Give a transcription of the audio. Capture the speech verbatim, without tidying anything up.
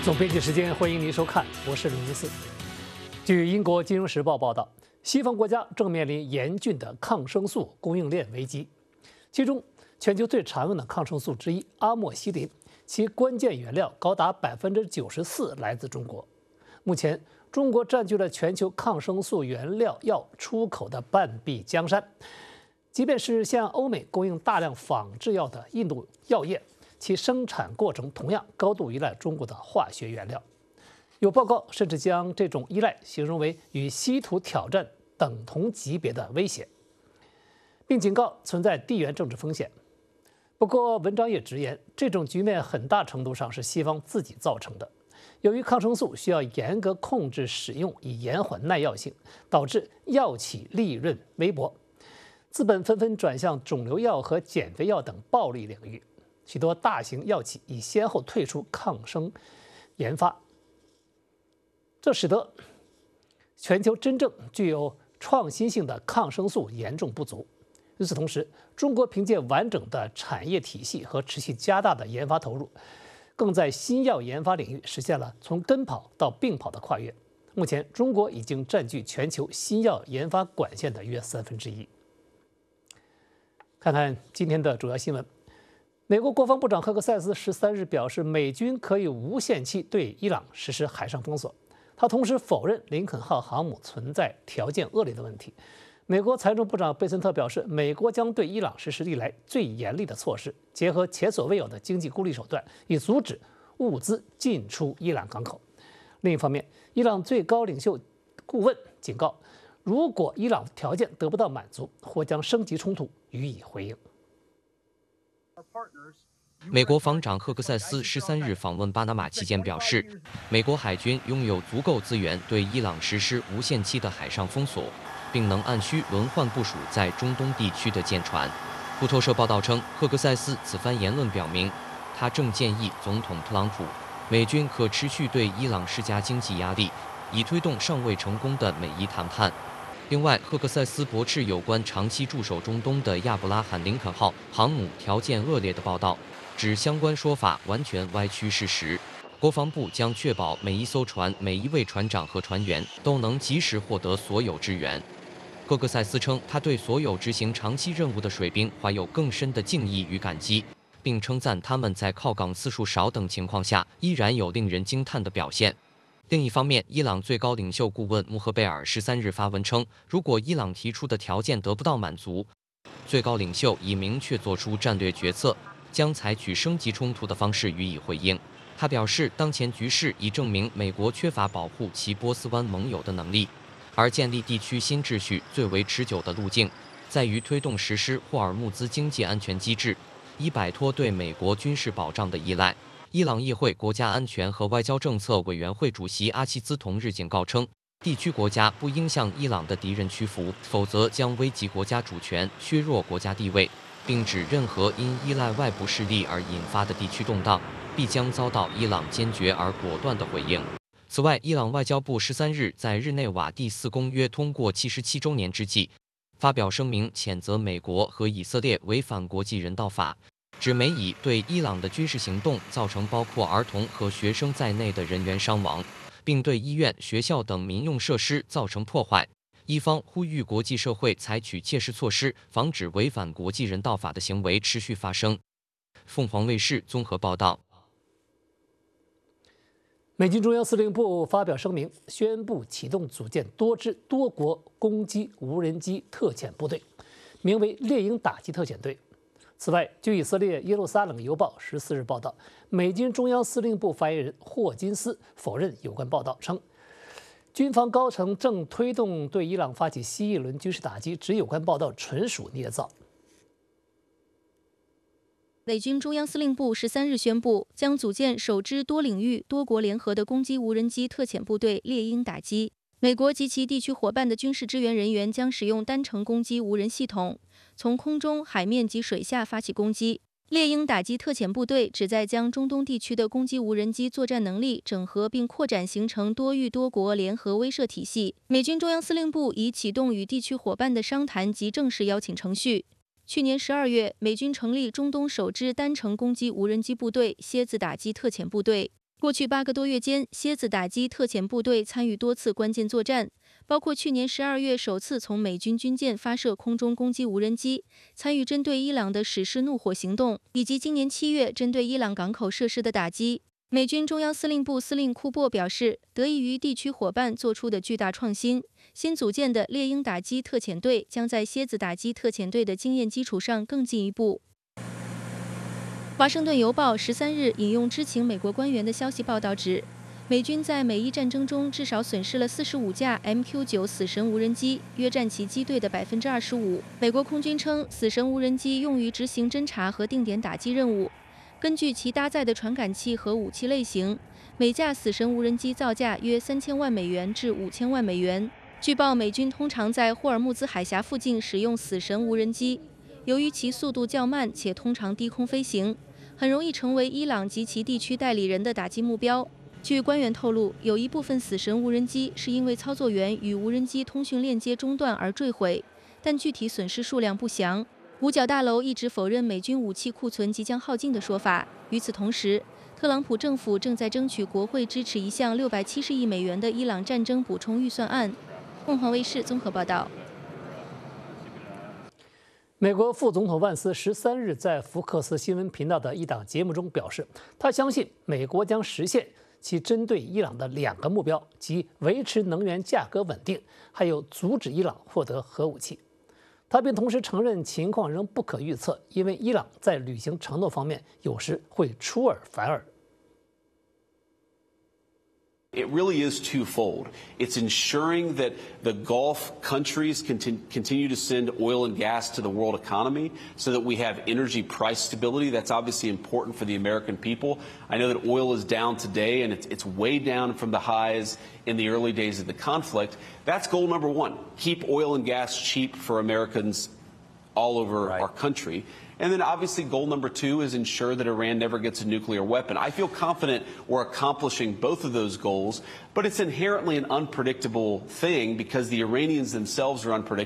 总编辑时间，欢迎您收看，我是李明四。据英国《金融时报》报道，西方国家正面临严峻的抗生素供应链危机，其中全球最常用的抗生素之一阿莫西林，其关键原料高达百分之九十四来自中国。目前，中国占据了全球抗生素原料药出口的半壁江山。即便是向欧美供应大量仿制药的印度药业，其生产过程同样高度依赖中国的化学原料。有报告甚至将这种依赖形容为与稀土挑战等同级别的威胁，并警告存在地缘政治风险。不过，文章也直言，这种局面很大程度上是西方自己造成的。由于抗生素需要严格控制使用，以延缓耐药性，导致药企利润微薄，资本纷纷转向肿瘤药和减肥药等暴利领域。许多大型药企已先后退出抗生研发，这使得全球真正具有创新性的抗生素严重不足。与此同时，中国凭借完整的产业体系和持续加大的研发投入，更在新药研发领域实现了从跟跑到并跑的跨越。目前，中国已经占据全球新药研发管线的约三分之一。看看今天的主要新闻。美国国防部长赫克塞斯十三日表示，美军可以无限期对伊朗实施海上封锁。他同时否认林肯号航母存在条件恶劣的问题。美国财政部长贝森特表示，美国将对伊朗实施历来最严厉的措施，结合前所未有的经济孤立手段，以阻止物资进出伊朗港口。另一方面，伊朗最高领袖顾问警告，如果伊朗条件得不到满足，或将升级冲突予以回应。 美国防长赫克塞斯十三日访问巴拿马期间表示，美国海军拥有足够资源对伊朗实施无限期的海上封锁，并能按需轮换部署在中东地区的舰船。路透社报道称，赫克塞斯此番言论表明，他正建议总统特朗普，美军可持续对伊朗施加经济压力，以推动尚未成功的美伊谈判。另外，赫克塞斯驳斥有关长期驻守中东的亚伯拉罕·林肯号航母条件恶劣的报道，指相关说法完全歪曲事实。国防部将确保每一艘船、每一位船长和船员都能及时获得所有支援。赫克塞斯称，他对所有执行长期任务的水兵怀有更深的敬意与感激，并称赞他们在靠港次数少等情况下依然有令人惊叹的表现。另一方面，伊朗最高领袖顾问穆赫贝尔十三日发文称，如果伊朗提出的条件得不到满足，最高领袖已明确做出战略决策，将采取升级冲突的方式予以回应。他表示，当前局势已证明美国缺乏保护其波斯湾盟友的能力，而建立地区新秩序最为持久的路径，在于推动实施霍尔木兹经济安全机制，以摆脱对美国军事保障的依赖。伊朗议会国家安全和外交政策委员会主席阿齐兹同日警告称，地区国家不应向伊朗的敌人屈服，否则将危及国家主权，削弱国家地位，并指任何因依赖外部势力而引发的地区动荡，必将遭到伊朗坚决而果断的回应。此外，伊朗外交部十三日在日内瓦第四公约通过七十七周年之际，发表声明谴责美国和以色列违反国际人道法，指美以对伊朗的军事行动造成包括儿童和学生在内的人员伤亡，并对医院、学校等民用设施造成破坏。伊方呼吁国际社会采取切实措施，防止违反国际人道法的行为持续发生。凤凰卫视综合报道。 美军中央司令部发表声明，宣布启动组建多支多国攻击无人机特遣部队，名为猎鹰打击特遣队。此外，据以色列耶路撒冷邮报十四日报道，美军中央司令部发言人霍金斯否认有关报道，称军方高层正推动对伊朗发起新一轮军事打击，指有关报道纯属捏造。 美军中央司令部十三日宣布，将组建首支多领域、多国联合的攻击无人机特遣部队“猎鹰打击”。美国及其地区伙伴的军事支援人员将使用单程攻击无人系统，从空中、海面及水下发起攻击。猎鹰打击特遣部队旨在将中东地区的攻击无人机作战能力整合并扩展，形成多域多国联合威慑体系。美军中央司令部已启动与地区伙伴的商谈及正式邀请程序。去年十二月，美军成立中东首支单程攻击无人机部队——蝎子打击特遣部队。 过去八个多月间，蝎子打击特遣部队参与多次关键作战，包括去年十二月首次从美军军舰发射空中攻击无人机，参与针对伊朗的史诗怒火行动，以及今年七月针对伊朗港口设施的打击。美军中央司令部司令库珀表示，得益于地区伙伴做出的巨大创新，新组建的猎鹰打击特遣队将在蝎子打击特遣队的经验基础上更进一步。华盛顿邮报十三日引用知情美国官员的消息报道指，美军在美伊战争中至少损失了四十五架 M Q 九 死神无人机，约占其机队的 百分之二十五。美国空军称，死神无人机用于执行侦察和定点打击任务。根据其搭载的传感器和武器类型，每架死神无人机造价约三千万美元至五千万美元。据报，美军通常在霍尔木兹海峡附近使用死神无人机。由于其速度较慢且通常低空飞行，很容易成为伊朗及其地区代理人的打击目标。据官员透露，有一部分死神无人机是因为操作员与无人机通讯链接中断而坠毁，但具体损失数量不详。五角大楼一直否认美军武器库存即将耗尽的说法。与此同时，特朗普政府正在争取国会支持一项六百七十亿美元的伊朗战争补充预算案。凤凰卫视综合报道。 美国副总统万斯十三日在福克斯新闻频道的一档节目中表示，他相信美国将实现其针对伊朗的两个目标，即维持能源价格稳定，还有阻止伊朗获得核武器。他并同时承认情况仍不可预测，因为伊朗在履行承诺方面有时会出尔反尔。 It really is twofold. It's ensuring that the Gulf countries conti- continue to send oil and gas to the world economy so that we have energy price stability. That's obviously important for the American people. I know that oil is down today, and it's, it's way down from the highs in the early days of the conflict. That's goal number one. Keep oil and gas cheap for Americans all over right. our country. And then obviously goal number two is ensure that Iran never gets a nuclear weapon. I feel confident we're accomplishing both of those goals, but it's inherently an unpredictable thing because the Iranians themselves are unpredictable.